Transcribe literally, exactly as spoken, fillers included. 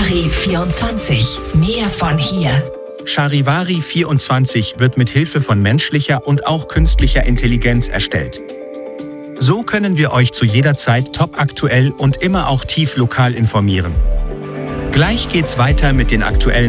Charivari vierundzwanzig. Mehr von hier. Charivari vierundzwanzig wird mit Hilfe von menschlicher und auch künstlicher Intelligenz erstellt. So können wir euch zu jeder Zeit topaktuell und immer auch tief lokal informieren. Gleich geht's weiter mit den aktuellen